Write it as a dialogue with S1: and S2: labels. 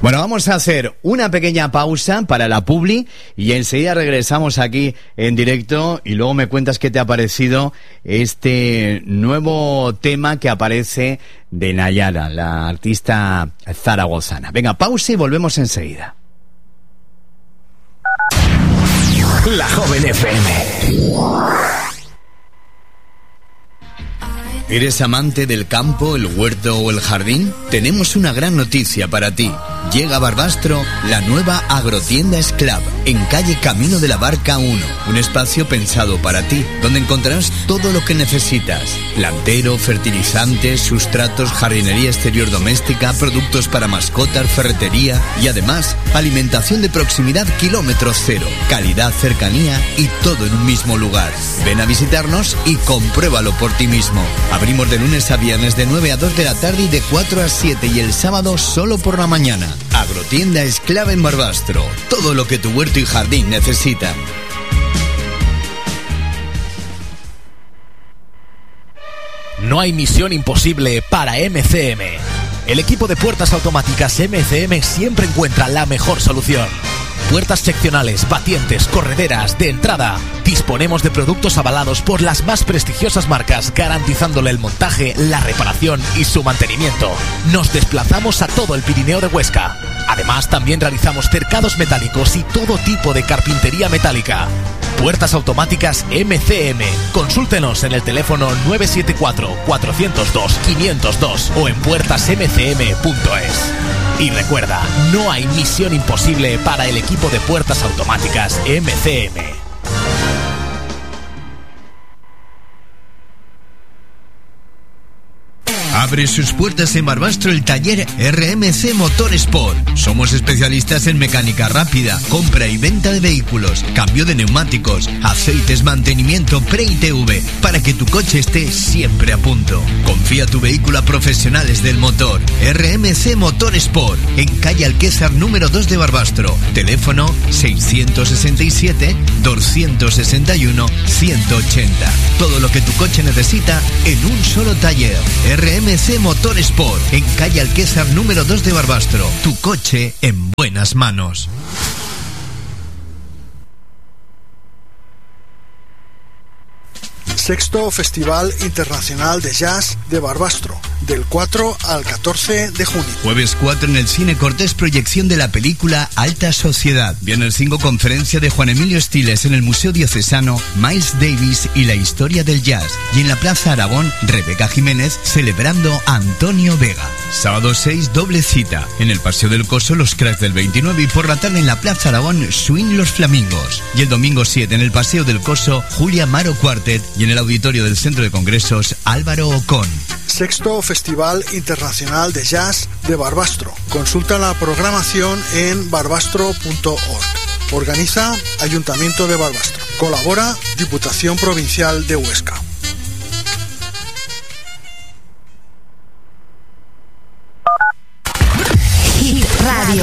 S1: Bueno, vamos a hacer una pequeña pausa para la publi y enseguida regresamos aquí en directo y luego me cuentas qué te ha parecido este nuevo tema que aparece de Nayara, la artista zaragozana. Venga, pausa y volvemos enseguida.
S2: La Joven FM.
S1: ¿Eres amante del campo, el huerto o el jardín? Tenemos una gran noticia para ti. Llega a Barbastro la nueva agrotienda Esclav, en calle Camino de la Barca 1. Un espacio pensado para ti, donde encontrarás todo lo que necesitas. Plantero, fertilizantes, sustratos, jardinería exterior doméstica, productos para mascotas, ferretería y además alimentación de proximidad kilómetro cero. Calidad, cercanía y todo en un mismo lugar. Ven a visitarnos y compruébalo por ti mismo. Abrimos de lunes a viernes de 9 a 2 de la tarde y de 4 a 7 y el sábado solo por la mañana. Agrotienda Esclava en Barbastro. Todo lo que tu huerto y jardín necesitan.
S2: No hay misión imposible para MCM. El equipo de puertas automáticas MCM siempre encuentra la mejor solución. Puertas seccionales, batientes, correderas, de entrada. Disponemos de productos avalados por las más prestigiosas marcas, garantizándole el montaje, la reparación y su mantenimiento. Nos desplazamos a todo el Pirineo de Huesca. Además, también realizamos cercados metálicos y todo tipo de carpintería metálica. Puertas automáticas MCM. Consúltenos en el teléfono 974-402-502 o en puertasmcm.es. Y recuerda, no hay misión imposible para el equipo de puertas automáticas MCM.
S1: Abre sus puertas en Barbastro el taller RMC Motorsport. Somos especialistas en mecánica rápida, compra y venta de vehículos, cambio de neumáticos, aceites, mantenimiento pre-ITV, para que tu coche esté siempre a punto. Confía tu vehículo a profesionales del motor. RMC Motorsport, en calle Alquésar número 2 de Barbastro. Teléfono 667-261-180. Todo lo que tu coche necesita en un solo taller. RMC Motorsport, en calle Alquésar número 2 de Barbastro. Tu coche en buenas manos.
S3: Sexto Festival Internacional de Jazz de Barbastro, del 4 al 14 de junio.
S1: Jueves 4 en el Cine Cortés, proyección de la película Alta Sociedad. Viernes 5, conferencia de Juan Emilio Estiles en el Museo Diocesano, Miles Davis y la historia del jazz. Y en la Plaza Aragón, Rebeca Jiménez celebrando a Antonio Vega. Sábado 6, doble cita. En el Paseo del Coso, los Cracks del 29 y por la tarde en la Plaza Aragón, Swing Los Flamingos. Y el domingo 7 en el Paseo del Coso, Julia Maro Quartet y en el auditorio del Centro de Congresos, Álvaro Ocón.
S3: Sexto Festival Internacional de Jazz de Barbastro. Consulta la programación en barbastro.org. Organiza Ayuntamiento de Barbastro. Colabora Diputación Provincial de Huesca.